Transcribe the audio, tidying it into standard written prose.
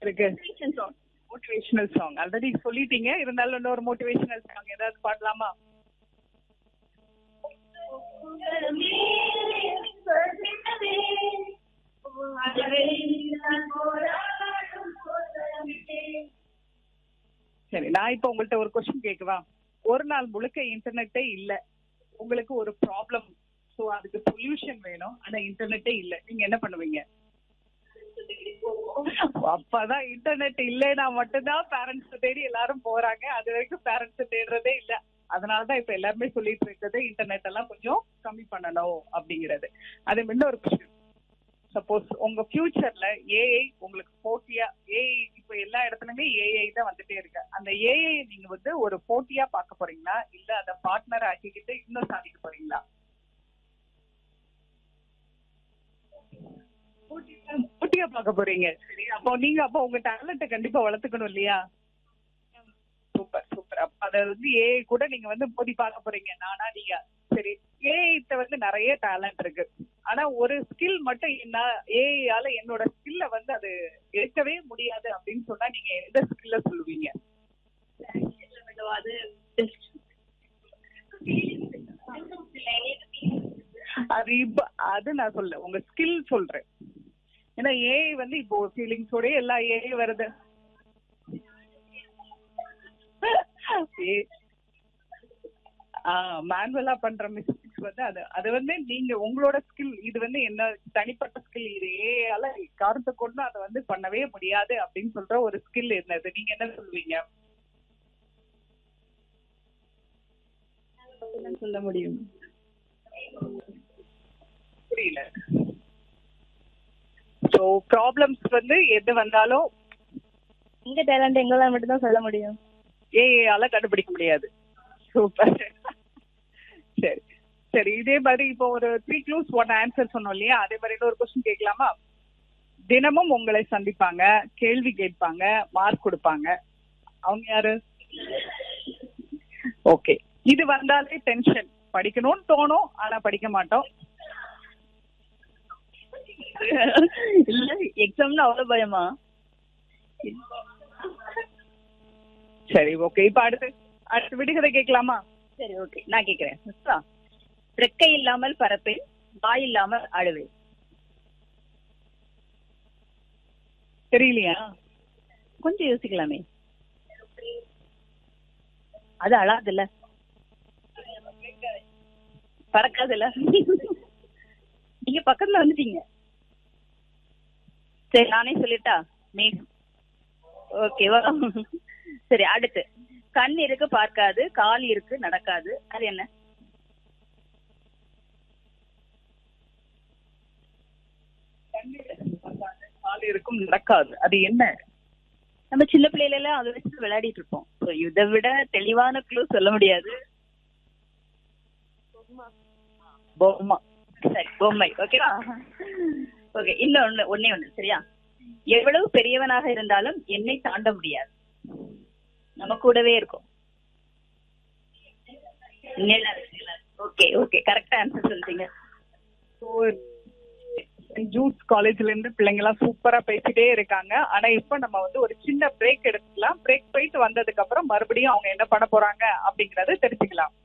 இருக்கு motivational song already சொல்லிட்டீங்க, இருந்தாலும் இன்னொரு மோட்டிவேஷனல் சாங் ஏதாவது பாடலாமா? சரி, நான் இப்ப உங்கள்ட்ட ஒரு கொஸ்டின் கேட்கவா? ஒரு நாள் முழுக்க இன்டர்நெட்டே இல்ல, உங்களுக்கு ஒரு ப்ராப்ளம், சோ அதுக்கு சொல்யூஷன் வேணும், ஆனா இன்டர்நெட்டே இல்ல, நீங்க என்ன பண்ணுவீங்க? அப்பதான் இன்டர்நெட் இல்லைன்னா மட்டும்தான் பேரண்ட்ஸ் தேடி எல்லாரும் போறாங்க, அது வரைக்கும் பேரண்ட்ஸ் தேடுறதே இல்ல. அதனாலதான் இப்ப எல்லாருமே சொல்லிட்டு இருக்கிறது இன்டர்நெட் எல்லாம் கொஞ்சம் கம்மி பண்ணணும் அப்படிங்கிறது. அது இன்னொரு கொஸ்டின், சப்போஸ் உங்க ஃபியூச்சர்ல ஏஐ உங்களுக்கு போட்டியா, ஏஐ இப்ப எல்லா இடத்துலயுமே ஏஐ தான் வந்துட்டே இருக்கு, அந்த ஏஐ நீங்க வந்து ஒரு போட்டியா பார்க்க போறீங்களா, இல்ல அதை பார்ட்னர் ஆக்கிக்கிட்டு இன்னும் சாதிக்க போறீங்களா? போட்டியா பார்க்க போறீங்க. சரி, அப்போ நீங்க உங்க டேலண்ட்டை கண்டிப்பா வளர்த்துக்கணும் இல்லையா? Super super. அப்ப அத வந்து ஏஐ கூட நீங்க வந்து மோதி பார்க்க போறீங்க, நானா நீங்க? சரி, ஏஐ வந்து நிறைய டேலண்ட் இருக்கு, ஆனா ஒரு ஸ்கில் மட்டும் என்ன, ஏஐயால என்னோட ஸ்கில்ல வந்து அது எடுக்கவே முடியாது அப்படின்னு சொன்னா நீங்க எந்த ஸ்கில்ல சொல்லுவீங்க? அது இப்ப அது நான் சொல்ல உங்க ஸ்கில் சொல்றேன். ஏன்னா ஏஐ வந்து இப்போ ஃபீலிங்ஸோட எல்லா ஏஐ வருது. மேனுவலா பண்ற மிஸ்டேக்ஸ் வந்து அது அது வந்து நீங்க உங்களோட ஸ்கில், இது வந்து என்ன தனிப்பட்ட ஸ்கில், இது ஏஐயால காரணத்தை கொண்டு அதை வந்து பண்ணவே முடியாது அப்படின்னு சொல்ற ஒரு ஸ்கில் என்னது, நீங்க என்ன சொல்லுவீங்க? சொல்ல முடியும், புரியல. சோ ப்ராப்ளம்ஸ் வந்து எது வந்தாலும் எங்க டேலண்ட் எங்களால மட்டும் தான் சொல்ல முடியும், ஏஐயால கண்டுபிடிக்க முடியாது. சூப்பர். சரி சரி, இதே மாதிரி இப்போ ஒரு 3 clues 1 ஆன்சர் சொன்னோம் இல்லையா, அதே மாதிரி இன்னொரு கொஸ்டின் கேட்கலாமா? தினமும் உங்களை சந்திப்பாங்க, கேள்வி கேட்பாங்க, மார்க் கொடுப்பாங்க, அவங்க யாரு? ஓகே, இது வந்தாலே டென்ஷன், படிக்கணும்னு தோணும் ஆனா படிக்க மாட்டோம். இல்ல எக்ஸாம்னா அவ்வளவு பயமா? சரி ஓகே, இப்ப அடுத்து விடுகதை கேட்கலாமா? சரி ஓகே, நான் கேக்குறேன். ரெக்கை இல்லாமல் பறப்பேன், வாய் இல்லாமல் அழுவேன். தெரியலையா? கொஞ்சம் யோசிக்கலாமே. அது அழாதுல்ல, பறக்காதுல்ல. நீங்க பக்கத்துல வந்துட்டீங்க. சரி நானே சொல்லிட்டா? மேகம். ஓகேவா? சரி அடுத்து, கண் இருக்கு பார்க்காது, கால் இருக்கு நடக்காது, அது என்ன? கால் இருக்கும் நடக்காது, அது என்ன? நம்ம சின்ன பிள்ளைல எல்லாம் அதை வச்சு விளையாடிட்டு இருப்போம். இதை விட தெளிவான க்ளூ சொல்ல முடியாது. பொம்மை. சரி பொம்மை. ஓகேவா? ஓகே, இன்னொன்னு ஒன்னே ஒண்ணு சரியா? எவ்வளவு பெரியவனாக இருந்தாலும் என்னை தாண்ட முடியாது, நம்ம கூடவே இருக்கும். ஓகே ஓகே, கரெக்டா ஆன்சர் சொல்லிட்டீங்க. ஜூஸ் காலேஜ்ல இருந்து பிள்ளைங்க எல்லாம் சூப்பரா பேசிட்டே இருக்காங்க, ஆனா இப்ப நம்ம வந்து ஒரு சின்ன பிரேக் எடுத்துக்கலாம். பிரேக் போயிட்டு வந்ததுக்கு அப்புறம் மறுபடியும் அவங்க என்ன பண்ண போறாங்க அப்படிங்கறத தெரிஞ்சுக்கலாம்.